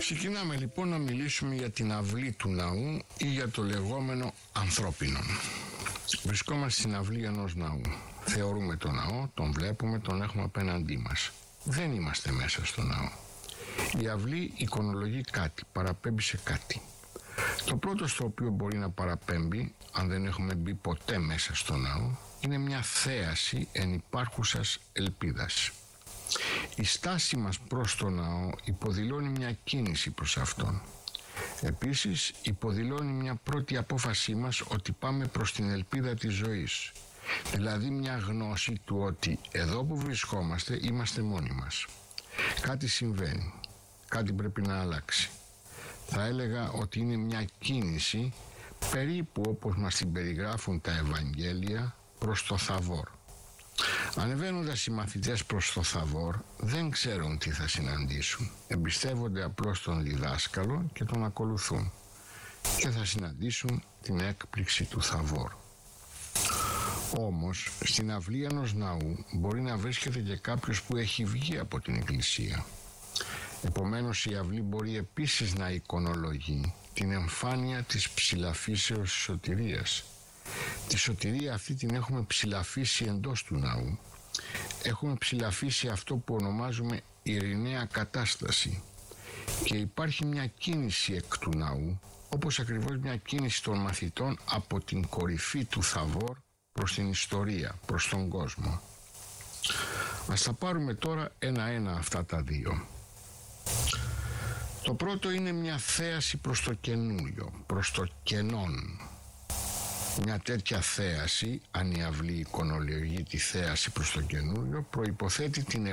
Ξεκινάμε λοιπόν να μιλήσουμε για την αυλή του ναού ή για το λεγόμενο ανθρώπινο. Βρισκόμαστε στην αυλή ενός ναού. Θεωρούμε τον ναό, τον βλέπουμε, τον έχουμε απέναντί μας. Δεν είμαστε μέσα στο ναό. Η αυλή εικονολογεί κάτι, παραπέμπει σε κάτι. Το πρώτο στο οποίο μπορεί να παραπέμπει, αν δεν έχουμε μπει ποτέ μέσα στο ναό, είναι μια θέαση ενυπάρχουσας ελπίδας. Η στάση μας προς το ναό υποδηλώνει μια κίνηση προς αυτόν. Επίσης υποδηλώνει μια πρώτη απόφασή μας ότι πάμε προς την ελπίδα της ζωής. Δηλαδή μια γνώση του ότι εδώ που βρισκόμαστε είμαστε μόνοι μας. Κάτι συμβαίνει, κάτι πρέπει να αλλάξει. Θα έλεγα ότι είναι μια κίνηση περίπου όπως μας την περιγράφουν τα Ευαγγέλια προς το Θαβόρ. Ανεβαίνοντας οι μαθητές προς το Θαβόρ δεν ξέρουν τι θα συναντήσουν. Εμπιστεύονται απλώς τον διδάσκαλο και τον ακολουθούν και θα συναντήσουν την έκπληξη του Θαβόρ. Όμως στην αυλή ενός ναού μπορεί να βρίσκεται και κάποιος που έχει βγει από την εκκλησία. Επομένως η αυλή μπορεί επίσης να εικονολογεί την εμφάνεια της ψηλαφήσεως σωτηρίας. Τη σωτηρία αυτή την έχουμε ψηλαφίσει εντός του ναού. Έχουμε ψηλαφίσει αυτό που ονομάζουμε ειρηναία κατάσταση και υπάρχει μια κίνηση εκ του ναού, όπως ακριβώς μια κίνηση των μαθητών από την κορυφή του Θαβόρ προς την ιστορία, προς τον κόσμο. Ας τα πάρουμε τώρα ένα-ένα αυτά τα δύο. Το πρώτο είναι μια θέαση προς το καινούριο, προς το κενόν. Μια τέτοια θέαση, αν η αυλή εικονολογεί τη θέαση προς το καινούριο, προϋποθέτει την